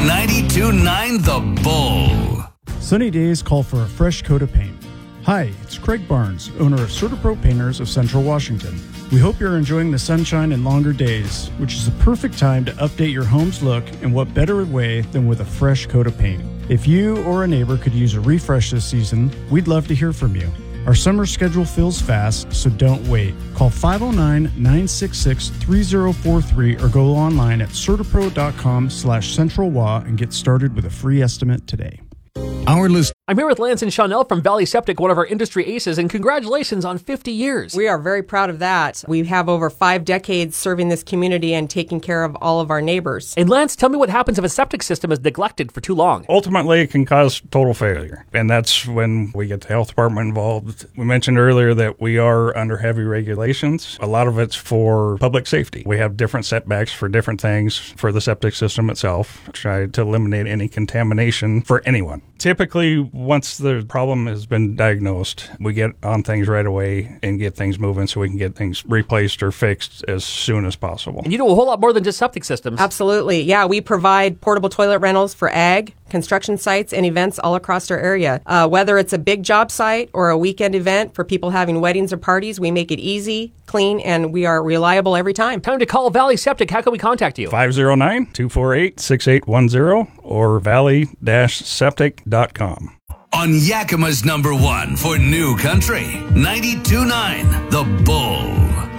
92.9 The Bull. Sunny days call for a fresh coat of paint. Hi, it's Craig Barnes, owner of CertaPro Painters of Central Washington. We hope you're enjoying the sunshine and longer days, which is the perfect time to update your home's look, and what better way than with a fresh coat of paint. If you or a neighbor could use a refresh this season, we'd love to hear from you. Our summer schedule fills fast, so don't wait. Call 509-966-3043 or go online at CertaPro.com/CentralWA and get started with a free estimate today. Our list. I'm here with Lance and Chanel from Valley Septic, one of our industry aces, and congratulations on 50 years. We are very proud of that. We have over 5 decades serving this community and taking care of all of our neighbors. And Lance, tell me what happens if a septic system is neglected for too long. Ultimately, it can cause total failure, and that's when we get the health department involved. We mentioned earlier that we are under heavy regulations. A lot of it's for public safety. We have different setbacks for different things for the septic system itself, try to eliminate any contamination for anyone. Typically, once the problem has been diagnosed, we get on things right away and get things moving so we can get things replaced or fixed as soon as possible. And you do a whole lot more than just septic systems. Absolutely. Yeah, we provide portable toilet rentals for ag, construction sites, and events all across our area. Whether it's a big job site or a weekend event for people having weddings or parties, we make it easy, clean, and we are reliable every time. Time to call Valley Septic. How can we contact you? 509-248-6810 or valley-septic.com. On Yakima's #1 for New Country, 92.9 The Bull.